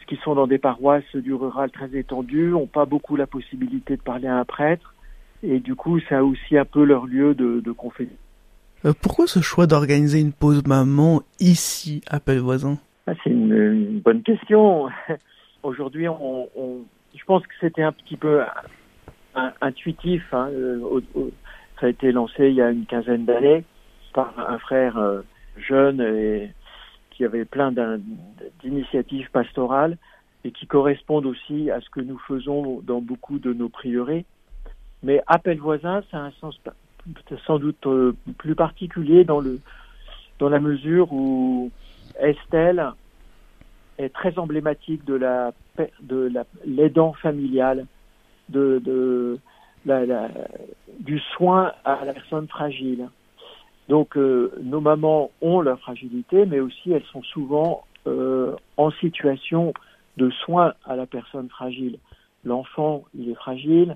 puisqu'ils sont dans des paroisses du rural très étendues, n'ont pas beaucoup la possibilité de parler à un prêtre. Et du coup, c'est aussi un peu leur lieu de confession. Pourquoi ce choix d'organiser une pause maman ici, à Pellevoisin ? C'est une bonne question. Aujourd'hui, je pense que c'était un petit peu intuitif. Ça a été lancé il y a une quinzaine d'années par un frère jeune et qui avait plein d'initiatives pastorales et qui correspondent aussi à ce que nous faisons dans beaucoup de nos prieurés. Mais à Pellevoisin, ça a un sens sans doute plus particulier dans la mesure où Estelle est très emblématique de l'aidant familial, du soin à la personne fragile. Donc nos mamans ont leur fragilité, mais aussi elles sont souvent en situation de soin à la personne fragile. L'enfant, il est fragile.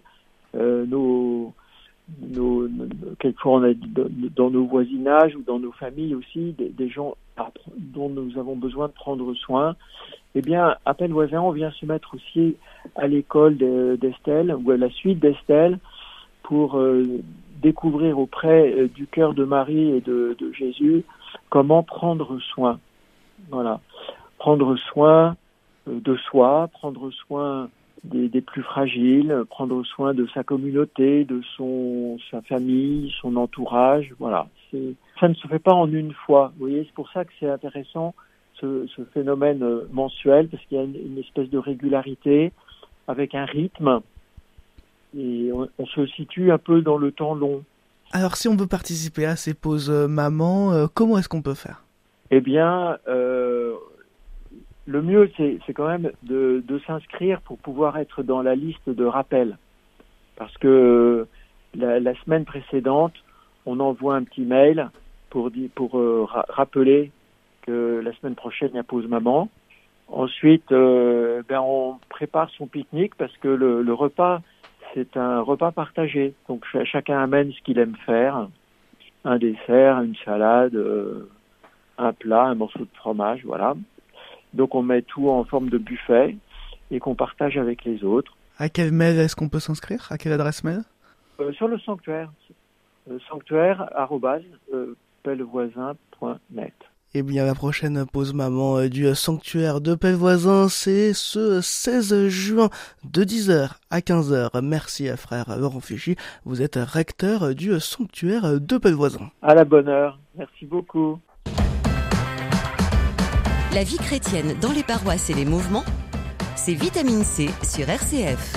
Quelquefois on a dans nos voisinages ou dans nos familles aussi des gens dont nous avons besoin de prendre soin. Eh bien, à Pellevoisin, on vient se mettre aussi à l'école d'Estelle ou à la suite d'Estelle pour découvrir auprès du cœur de Marie et de Jésus comment prendre soin. Voilà, prendre soin de soi, prendre soin des plus fragiles, prendre soin de sa communauté, de sa famille, son entourage. Voilà, ça ne se fait pas en une fois. Vous voyez, c'est pour ça que c'est intéressant ce phénomène mensuel, parce qu'il y a une espèce de régularité avec un rythme et on se situe un peu dans le temps long. Alors, si on veut participer à ces pauses maman, comment est-ce qu'on peut faire ? Eh bien, le mieux, c'est quand même de s'inscrire pour pouvoir être dans la liste de rappel. Parce que la semaine précédente, on envoie un petit mail pour rappeler que la semaine prochaine, il y a pause maman. Ensuite, on prépare son pique-nique parce que le repas, c'est un repas partagé. Donc chacun amène ce qu'il aime faire. Un dessert, une salade, un plat, un morceau de fromage, voilà. Donc on met tout en forme de buffet et qu'on partage avec les autres. À quel mail est-ce qu'on peut s'inscrire ? À quelle adresse mail ? Sur le sanctuaire. sanctuaire@pellevoisin.net. Eh bien, la prochaine pause maman du sanctuaire de Pellevoisin, c'est ce 16 juin de 10h à 15h. Merci à frère Laurent Fichy. Vous êtes recteur du sanctuaire de Pellevoisin. À la bonne heure. Merci beaucoup. La vie chrétienne dans les paroisses et les mouvements, c'est Vitamine C sur RCF.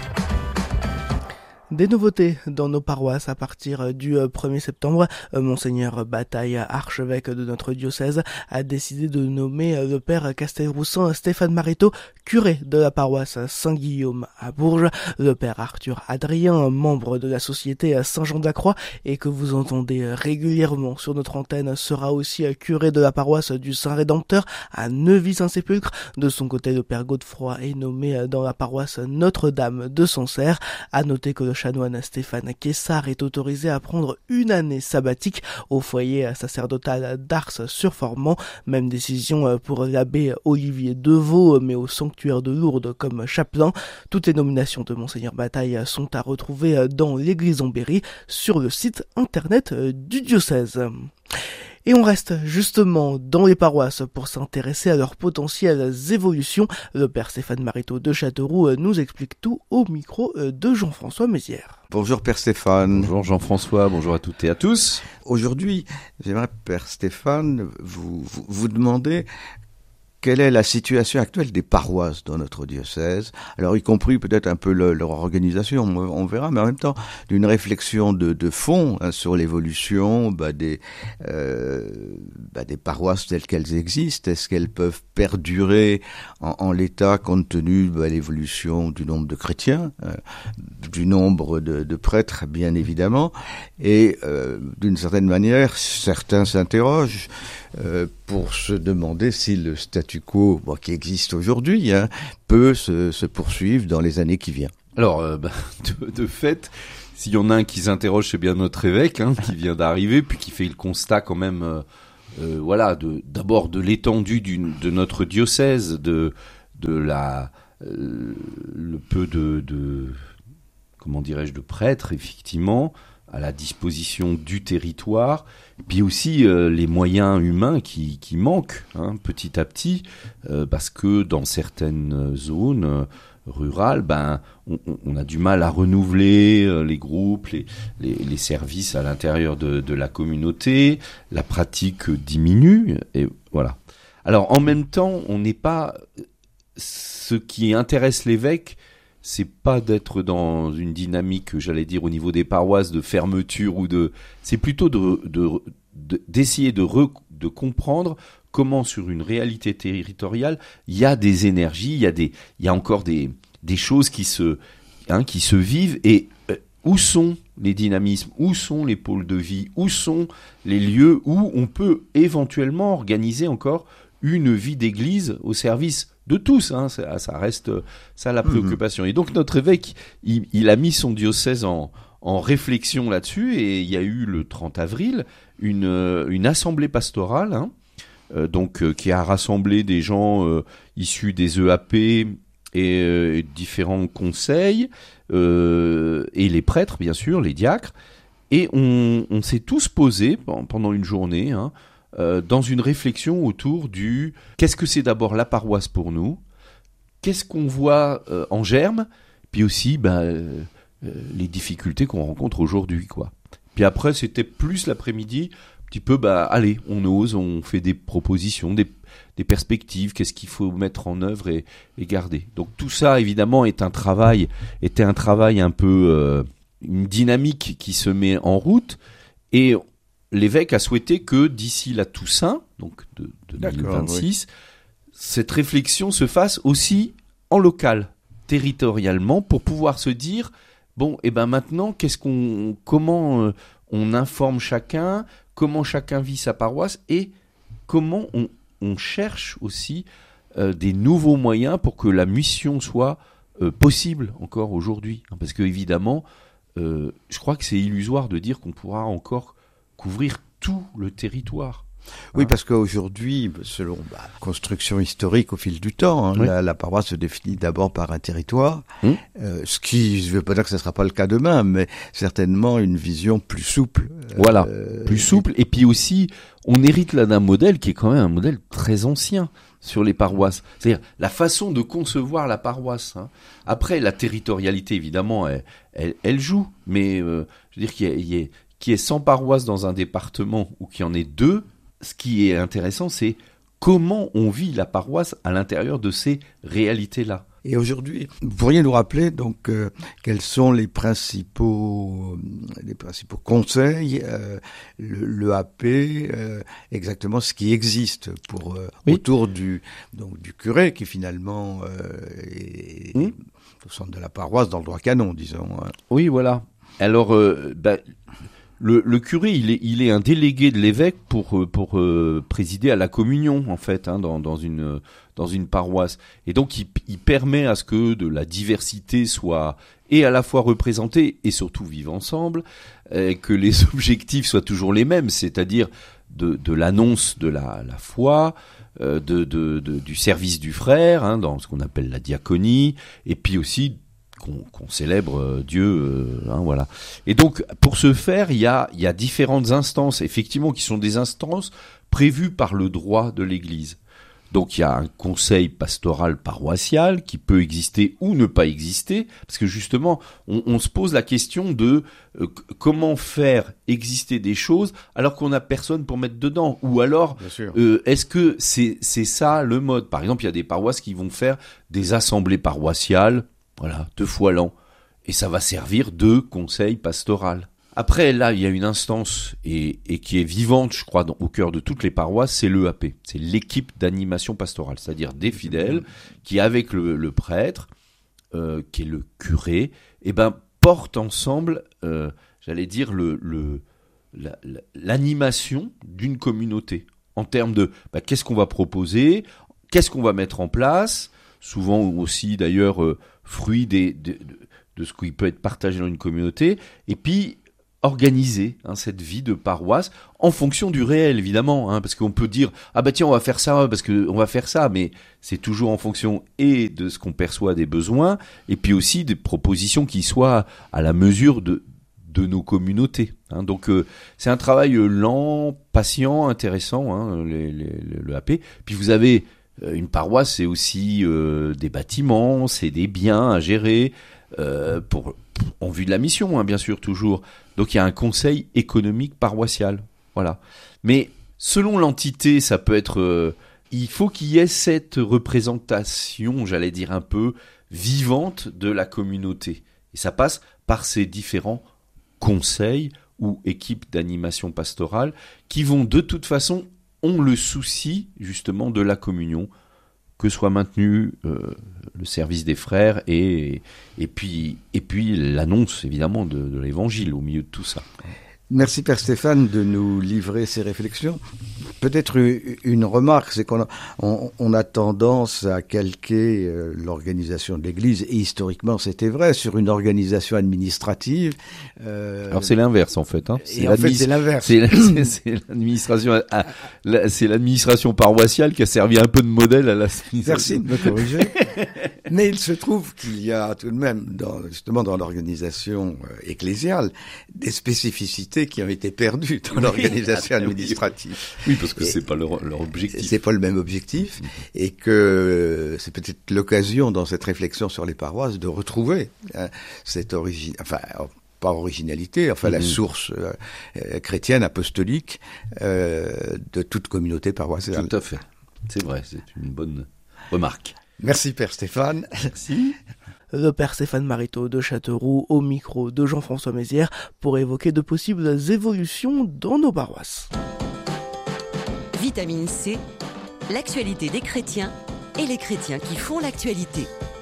Des nouveautés dans nos paroisses à partir du 1er septembre. Monseigneur Bataille, archevêque de notre diocèse, a décidé de nommer le père Castelroussin Stéphane Marito, curé de la paroisse Saint-Guillaume à Bourges. Le père Arthur Adrien, membre de la société Saint-Jean-de-la-Croix et que vous entendez régulièrement sur notre antenne, sera aussi curé de la paroisse du Saint-Rédempteur à Neuvy-Saint-Sépulcre. De son côté, le père Godefroy est nommé dans la paroisse Notre-Dame de Sancerre. À noter que le chanoine Stéphane Kessard est autorisé à prendre une année sabbatique au foyer sacerdotal d'Ars-sur-Formant. Même décision pour l'abbé Olivier Deveau, mais au sanctuaire de Lourdes comme chapelain. Toutes les nominations de Monseigneur Bataille sont à retrouver dans l'église en Berry sur le site internet du diocèse. Et on reste justement dans les paroisses pour s'intéresser à leurs potentielles évolutions. Le père Stéphane Marito de Châteauroux nous explique tout au micro de Jean-François Mézières. Bonjour Père Stéphane. Bonjour Jean-François, bonjour à toutes et à tous. Aujourd'hui, j'aimerais, Père Stéphane, vous demander quelle est la situation actuelle des paroisses dans notre diocèse, alors y compris peut-être un peu leur organisation, on verra, mais en même temps d'une réflexion de fond sur l'évolution des paroisses telles qu'elles existent. Est-ce qu'elles peuvent perdurer en l'état compte tenu de l'évolution du nombre de chrétiens, du nombre de prêtres bien évidemment, et d'une certaine manière certains s'interrogent pour se demander si le statu quo qui existe aujourd'hui peut se poursuivre dans les années qui viennent. Alors, de fait, s'il y en a un qui s'interroge, c'est bien notre évêque qui vient d'arriver, puis qui fait le constat quand même, d'abord de l'étendue de notre diocèse, de le peu de comment dirais-je, de prêtres, effectivement, à la disposition du territoire, puis aussi les moyens humains qui manquent petit à petit, parce que dans certaines zones rurales, on a du mal à renouveler les groupes, les services à l'intérieur de la communauté, la pratique diminue, et voilà. Alors en même temps, on n'est pas... Ce qui intéresse l'évêque, c'est pas d'être dans une dynamique, j'allais dire, au niveau des paroisses, de fermeture c'est plutôt d'essayer de comprendre comment, sur une réalité territoriale, il y a des énergies, il y a encore des choses qui se vivent, et où sont les dynamismes, où sont les pôles de vie, où sont les lieux où on peut éventuellement organiser encore une vie d'église au service de tous, ça reste ça la préoccupation. Et donc notre évêque, il a mis son diocèse en réflexion là-dessus, et il y a eu le 30 avril une assemblée pastorale, qui a rassemblé des gens issus des EAP et différents conseils, et les prêtres, bien sûr, les diacres, et on s'est tous posés pendant une journée, dans une réflexion autour du qu'est-ce que c'est d'abord la paroisse pour nous, qu'est-ce qu'on voit en germe, puis aussi les difficultés qu'on rencontre aujourd'hui, quoi. Puis après, c'était plus l'après-midi, un petit peu, allez, on ose, on fait des propositions, des perspectives, qu'est-ce qu'il faut mettre en œuvre et garder. Donc tout ça, évidemment, était un travail un peu, une dynamique qui se met en route, et l'évêque a souhaité que d'ici la Toussaint, donc de 2026, cette réflexion se fasse aussi en local, territorialement, pour pouvoir se dire, maintenant, comment on informe chacun, comment chacun vit sa paroisse, et comment on cherche aussi des nouveaux moyens pour que la mission soit possible encore aujourd'hui. Parce que évidemment, je crois que c'est illusoire de dire qu'on pourra encore couvrir tout le territoire. Oui, parce qu'aujourd'hui, selon construction historique au fil du temps, la paroisse se définit d'abord par un territoire, ce qui, je ne veux pas dire que ce ne sera pas le cas demain, mais certainement une vision plus souple. Voilà, plus souple, et puis aussi, on hérite là d'un modèle qui est quand même un modèle très ancien sur les paroisses. C'est-à-dire la façon de concevoir la paroisse. Après, la territorialité, évidemment, elle joue, mais je veux dire qu'il y ait 100 paroisses dans un département ou qu'il y en ait 2, ce qui est intéressant, c'est comment on vit la paroisse à l'intérieur de ces réalités-là. Et aujourd'hui, vous pourriez nous rappeler donc quels sont les principaux conseils, l'EAP, exactement ce qui existe pour autour du curé qui finalement est au centre de la paroisse dans le droit canon, disons. Oui, voilà. Alors, le curé, il est un délégué de l'évêque pour présider à la communion, en fait, dans une paroisse. Et donc, il permet à ce que de la diversité soit et à la fois représentée et surtout vive ensemble, que les objectifs soient toujours les mêmes, c'est-à-dire de l'annonce de la foi, du service du frère, dans ce qu'on appelle la diaconie, et puis aussi qu'on célèbre Dieu, voilà. Et donc, pour ce faire, il y a différentes instances, effectivement, qui sont des instances prévues par le droit de l'Église. Donc, il y a un conseil pastoral paroissial qui peut exister ou ne pas exister, parce que justement, on se pose la question de comment faire exister des choses alors qu'on n'a personne pour mettre dedans, ou alors est-ce que c'est ça le mode. Par exemple, il y a des paroisses qui vont faire des assemblées paroissiales, voilà, 2 fois l'an. Et ça va servir de conseil pastoral. Après, là, il y a une instance et qui est vivante, je crois, au cœur de toutes les paroisses, c'est l'EAP. C'est l'équipe d'animation pastorale. C'est-à-dire des fidèles qui, avec le prêtre, qui est le curé, portent ensemble, j'allais dire, l'animation d'une communauté. En termes de, qu'est-ce qu'on va proposer, qu'est-ce qu'on va mettre en place, souvent aussi, d'ailleurs, fruit de ce qui peut être partagé dans une communauté, et puis organiser cette vie de paroisse en fonction du réel, évidemment, parce qu'on peut dire ah bah tiens on va faire ça parce que on va faire ça, mais c'est toujours en fonction et de ce qu'on perçoit des besoins et puis aussi des propositions qui soient à la mesure de nos communautés. Donc c'est un travail lent, patient, intéressant, le AP. Puis vous avez une paroisse, c'est aussi des bâtiments, c'est des biens à gérer en vue de la mission, bien sûr, toujours. Donc il y a un conseil économique paroissial, voilà. Mais selon l'entité, ça peut être... il faut qu'il y ait cette représentation, j'allais dire un peu, vivante de la communauté. Et ça passe par ces différents conseils ou équipes d'animation pastorale qui vont de toute façon, ont le souci justement de la communion, que soit maintenu le service des frères et puis l'annonce évidemment de l'évangile au milieu de tout ça. Merci Père Stéphane de nous livrer ces réflexions. Peut-être une remarque, c'est qu'on a tendance à calquer l'organisation de l'Église, et historiquement c'était vrai, sur une organisation administrative. Alors c'est l'inverse en fait. C'est l'inverse. C'est l'administration, c'est l'administration paroissiale qui a servi un peu de modèle à l'administration. Merci de me corriger. Mais il se trouve qu'il y a tout de même, justement dans l'organisation ecclésiale, des spécificités qui ont été perdues dans l'organisation administrative. Oui, parce que c'est pas leur objectif. C'est pas le même objectif, et que c'est peut-être l'occasion dans cette réflexion sur les paroisses de retrouver cette pas originalité, la source chrétienne, apostolique de toute communauté paroissiale. Tout à fait. C'est vrai, c'est une bonne remarque. Merci Père Stéphane. Merci. Le Père Stéphane Mariteau de Châteauroux au micro de Jean-François Mézières pour évoquer de possibles évolutions dans nos paroisses. Vitamine C, l'actualité des chrétiens et les chrétiens qui font l'actualité.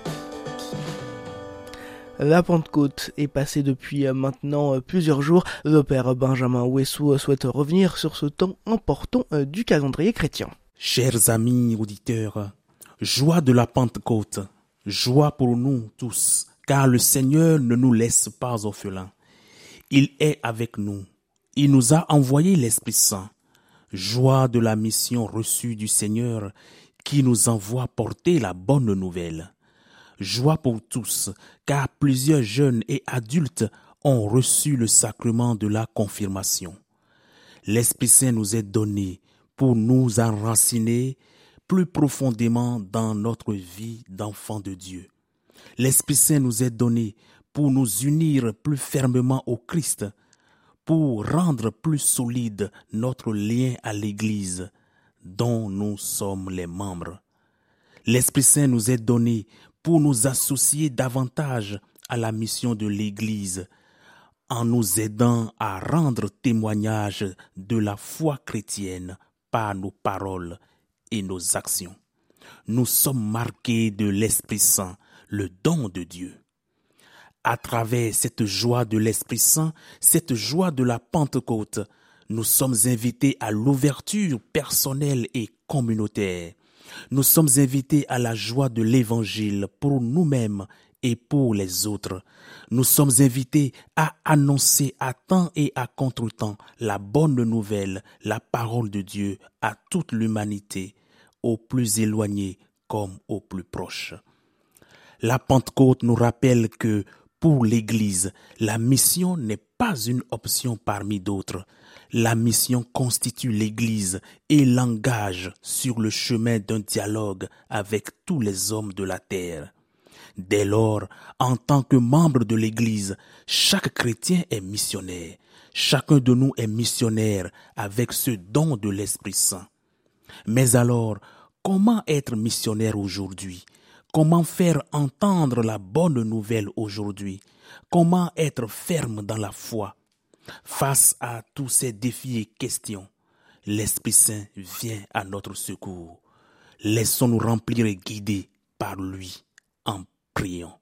La Pentecôte est passée depuis maintenant plusieurs jours. Le Père Benjamin Ouessou souhaite revenir sur ce temps important du calendrier chrétien. Chers amis auditeurs, joie de la Pentecôte, joie pour nous tous, car le Seigneur ne nous laisse pas orphelins. Il est avec nous. Il nous a envoyé l'Esprit Saint. Joie de la mission reçue du Seigneur qui nous envoie porter la bonne nouvelle. Joie pour tous, car plusieurs jeunes et adultes ont reçu le sacrement de la confirmation. L'Esprit Saint nous est donné pour nous enraciner plus profondément dans notre vie d'enfants de Dieu. L'Esprit Saint nous est donné pour nous unir plus fermement au Christ, pour rendre plus solide notre lien à l'Église dont nous sommes les membres. L'Esprit Saint nous est donné pour nous associer davantage à la mission de l'Église, en nous aidant à rendre témoignage de la foi chrétienne par nos paroles et nos actions. Nous sommes marqués de l'Esprit Saint, le don de Dieu. À travers cette joie de l'Esprit Saint, cette joie de la Pentecôte, nous sommes invités à l'ouverture personnelle et communautaire. Nous sommes invités à la joie de l'Évangile pour nous-mêmes et pour les autres. Nous sommes invités à annoncer à temps et à contre-temps la bonne nouvelle, la parole de Dieu à toute l'humanité, aux plus éloignés comme aux plus proches. La Pentecôte nous rappelle que pour l'Église, la mission n'est pas une option parmi d'autres. La mission constitue l'Église et l'engage sur le chemin d'un dialogue avec tous les hommes de la terre. Dès lors, en tant que membre de l'Église, chaque chrétien est missionnaire. Chacun de nous est missionnaire avec ce don de l'Esprit Saint. Mais alors, comment être missionnaire aujourd'hui? Comment faire entendre la bonne nouvelle aujourd'hui? Comment être ferme dans la foi? Face à tous ces défis et questions, l'Esprit Saint vient à notre secours. Laissons-nous remplir et guider par lui en priant.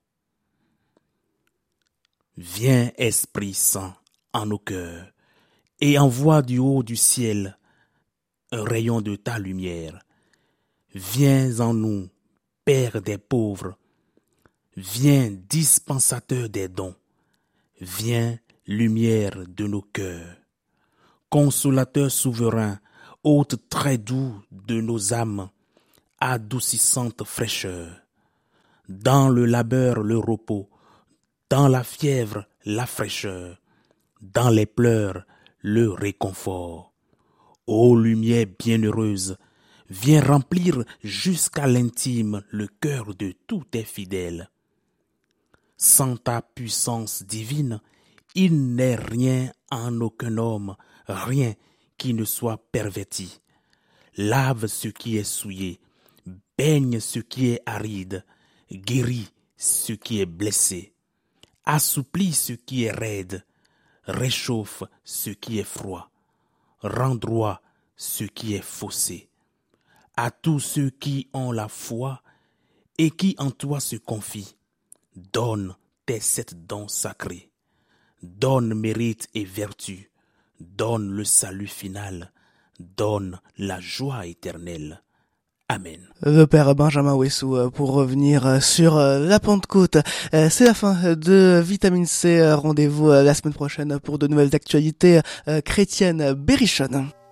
Viens, Esprit Saint, en nos cœurs, et envoie du haut du ciel un rayon de ta lumière. Viens en nous, Père des pauvres. Viens, dispensateur des dons. Viens, lumière de nos cœurs. Consolateur souverain, hôte très doux de nos âmes, adoucissante fraîcheur. Dans le labeur le repos, dans la fièvre la fraîcheur, dans les pleurs le réconfort. Ô lumière bienheureuse, viens remplir jusqu'à l'intime le cœur de tous tes fidèles. Sans ta puissance divine, il n'est rien en aucun homme, rien qui ne soit perverti. Lave ce qui est souillé, baigne ce qui est aride, guéris ce qui est blessé, assouplis ce qui est raide, réchauffe ce qui est froid, rend droit ce qui est faussé. À tous ceux qui ont la foi et qui en toi se confient, donne tes 7 dons sacrés, donne mérite et vertu, donne le salut final, donne la joie éternelle. Amen. Le père Benjamin Wessou pour revenir sur la Pentecôte. C'est la fin de Vitamine C. Rendez-vous la semaine prochaine pour de nouvelles actualités chrétiennes berrichonnes.